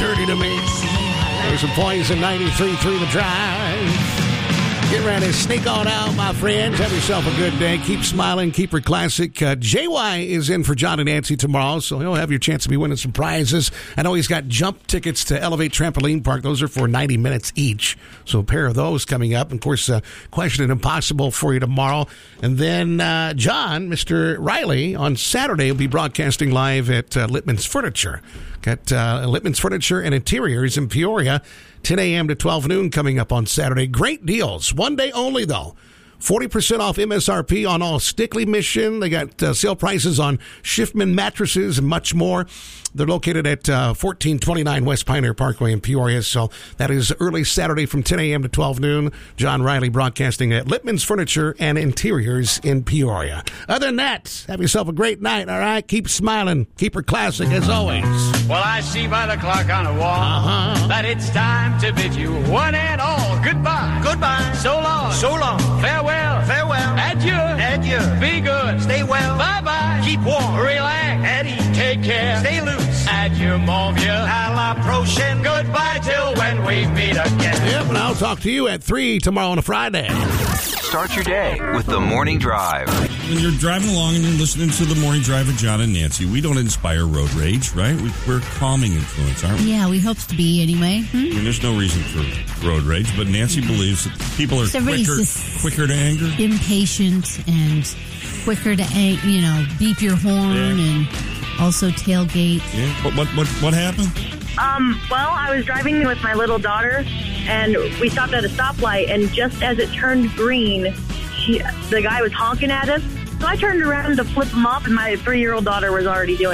dirty to me. There's some Poison 93.3 The Drive. Get ready, sneak on out, my friends. Have yourself a good day. Keep smiling, keep her classic. JY is in for John and Nancy tomorrow, so he'll have your chance to be winning some prizes. I know he's got jump tickets to Elevate Trampoline Park. Those are for 90 minutes each, so a pair of those coming up. And of course, Question and Impossible for you tomorrow. And then John, Mr. Riley, on Saturday will be broadcasting live at Littman's Furniture. Got Littman's Furniture and Interiors in Peoria, 10 a.m. to 12 noon coming up on Saturday. Great deals. One day only, though. 40% off MSRP on all Stickley Mission. They got sale prices on Schiffman mattresses and much more. They're located at 1429 West Pioneer Parkway in Peoria. So that is early Saturday from 10 a.m. to 12 noon. John Riley broadcasting at Littman's Furniture and Interiors in Peoria. Other than that, have yourself a great night, all right? Keep smiling. Keep her classic as always. Well, I see by the clock on the wall that it's time to bid you one and all goodbye. Goodbye. So long. So long. Farewell. Farewell. Adieu. Adieu. Be good. Stay well. Bye-bye. Keep warm. Relax. Eddie. Take care. Stay loose. Adieu, mon vieux. À la prochaine. Goodbye till when we meet again. Yep, and I'll talk to you at 3 tomorrow on a Friday. Start your day with the Morning Drive. When you're driving along and you're listening to the Morning Drive with John and Nancy, we don't inspire road rage, right? We're a calming influence, aren't we? Yeah, we hope to be anyway. I mean, there's no reason for road rage, but Nancy believes that people are quicker to anger. Impatient and quicker to, beep your horn and also tailgate. Yeah. What happened? Well, I was driving with my little daughter, and we stopped at a stoplight, and just as it turned green, the guy was honking at us. So I turned around to flip him off, and my 3-year-old daughter was already doing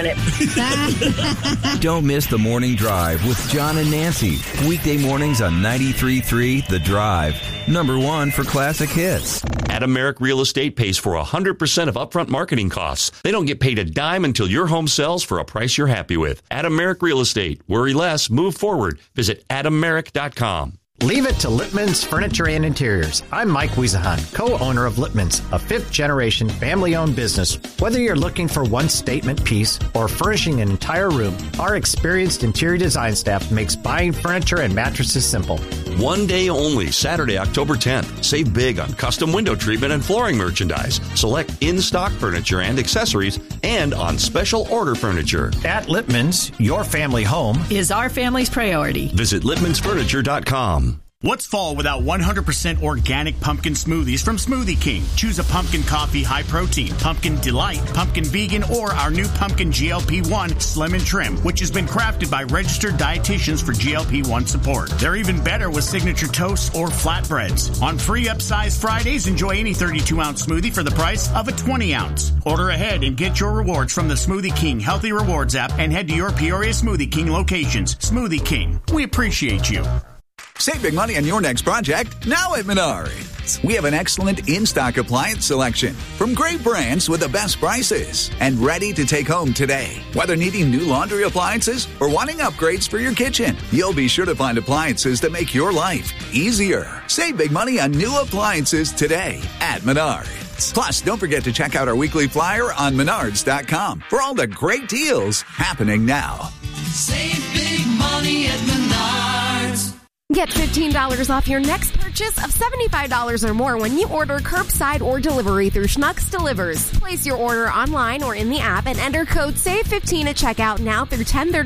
it. Don't miss the Morning Drive with John and Nancy. Weekday mornings on 93.3 The Drive. Number 1 for classic hits. Adameric Real Estate pays for 100% of upfront marketing costs. They don't get paid a dime until your home sells for a price you're happy with. Adameric Real Estate. Worry less. Move forward. Visit adameric.com. Leave it to Littman's Furniture and Interiors. I'm Mike Wiesahan, co-owner of Littman's, a fifth-generation family-owned business. Whether you're looking for one statement piece or furnishing an entire room, our experienced interior design staff makes buying furniture and mattresses simple. One day only, Saturday, October 10th. Save big on custom window treatment and flooring merchandise. Select in-stock furniture and accessories and on special order furniture. At Littman's, your family home is our family's priority. Visit littmansfurniture.com. What's fall without 100% organic pumpkin smoothies from Smoothie King? Choose a pumpkin coffee high protein, pumpkin delight, pumpkin vegan, or our new pumpkin GLP-1 slim and trim, which has been crafted by registered dietitians for GLP-1 support. They're even better with signature toasts or flatbreads. On free upsize Fridays, enjoy any 32-ounce smoothie for the price of a 20-ounce. Order ahead and get your rewards from the Smoothie King Healthy Rewards app and head to your Peoria Smoothie King locations. Smoothie King, we appreciate you. Save big money on your next project now at Menards. We have an excellent in-stock appliance selection from great brands with the best prices and ready to take home today. Whether needing new laundry appliances or wanting upgrades for your kitchen, you'll be sure to find appliances that make your life easier. Save big money on new appliances today at Menards. Plus, don't forget to check out our weekly flyer on Menards.com for all the great deals happening now. Save big money at Menards. Get $15 off your next purchase of $75 or more when you order curbside or delivery through Schnucks Delivers. Place your order online or in the app and enter code SAVE15 at checkout now through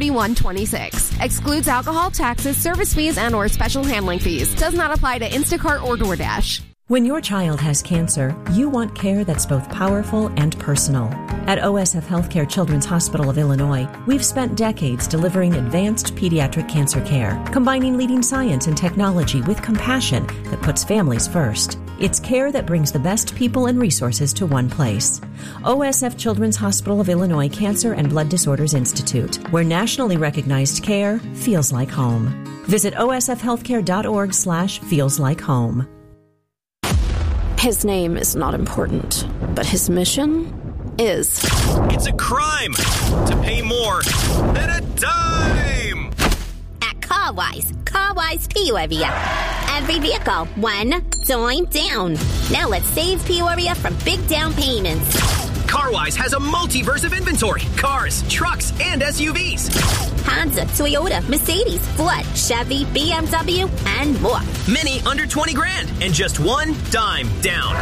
10/31/26. Excludes alcohol, taxes, service fees, and or special handling fees. Does not apply to Instacart or DoorDash. When your child has cancer, you want care that's both powerful and personal. At OSF Healthcare Children's Hospital of Illinois, we've spent decades delivering advanced pediatric cancer care, combining leading science and technology with compassion that puts families first. It's care that brings the best people and resources to one place. OSF Children's Hospital of Illinois Cancer and Blood Disorders Institute, where nationally recognized care feels like home. Visit osfhealthcare.org/feelslike-home. His name is not important, but his mission is. It's a crime to pay more than a dime! At CarWise Peoria. Every vehicle, $1 dime down. Now let's save Peoria from big down payments. CarWise has a multiverse of inventory. Cars, trucks, and SUVs. Honda, Toyota, Mercedes, Ford, Chevy, BMW, and more. Many under 20 grand and just one dime down.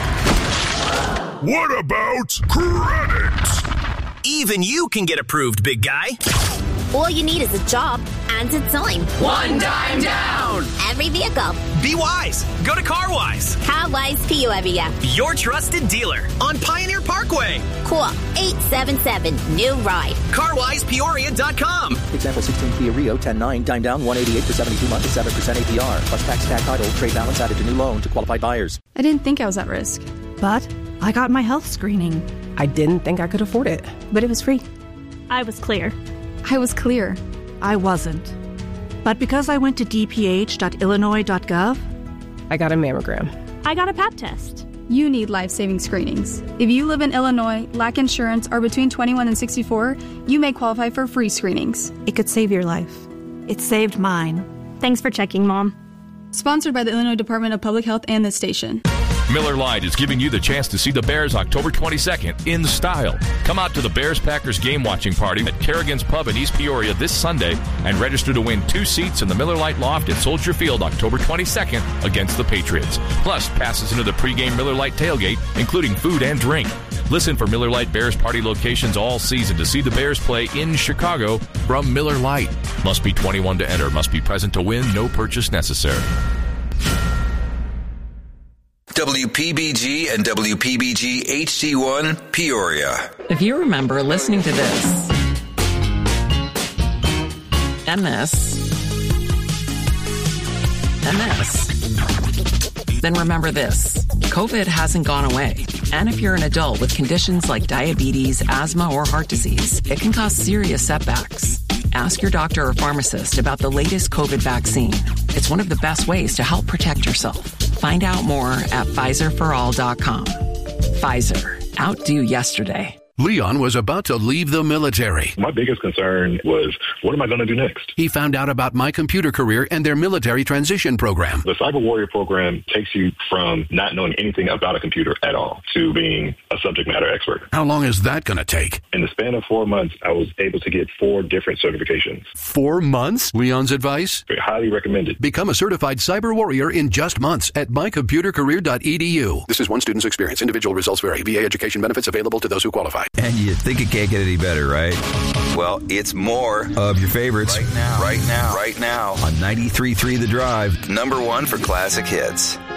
What about credit? Even you can get approved, big guy. All you need is a job and a dime. One dime down. Every vehicle. Be wise. Go to CarWise. CarWise Peoria. Your trusted dealer on Pioneer Parkway. Call 877-NEW-RIDE. CarWisePeoria.com. Example 16 Kia Rio 10.9, dime down 188 for 72 months at 7% APR. Plus tax, tag title, trade balance added to new loan to qualified buyers. I didn't think I was at risk, but I got my health screening. I didn't think I could afford it, but it was free. I was clear. I was clear. I wasn't. But because I went to dph.illinois.gov, I got a mammogram. I got a pap test. You need life-saving screenings. If you live in Illinois, lack insurance, are between 21 and 64, you may qualify for free screenings. It could save your life. It saved mine. Thanks for checking, Mom. Sponsored by the Illinois Department of Public Health and this station. Miller Lite is giving you the chance to see the Bears October 22nd in style. Come out to the Bears-Packers game watching party at Kerrigan's Pub in East Peoria this Sunday and register to win 2 seats in the Miller Lite Loft at Soldier Field October 22nd against the Patriots. Plus, passes into the pregame Miller Lite tailgate, including food and drink. Listen for Miller Lite Bears party locations all season to see the Bears play in Chicago from Miller Lite. Must be 21 to enter. Must be present to win. No purchase necessary. WPBG and WPBG HD1 Peoria. If you remember listening to this and this and this, then remember this. COVID hasn't gone away. And if you're an adult with conditions like diabetes, asthma, or heart disease, it can cause serious setbacks. Ask your doctor or pharmacist about the latest COVID vaccine. It's one of the best ways to help protect yourself. Find out more at PfizerForAll.com. Pfizer. Outdo yesterday. Leon was about to leave the military. My biggest concern was, what am I going to do next? He found out about My Computer Career and their military transition program. The Cyber Warrior program takes you from not knowing anything about a computer at all to being a subject matter expert. How long is that going to take? In the span of 4 months, I was able to get 4 different certifications. 4 months? Leon's advice? Highly recommended. Become a certified cyber warrior in just months at mycomputercareer.edu. This is one student's experience. Individual results vary. VA education benefits available to those who qualify. And you think it can't get any better, right? Well, it's more of your favorites right now on 93.3 The Drive, #1 for classic hits.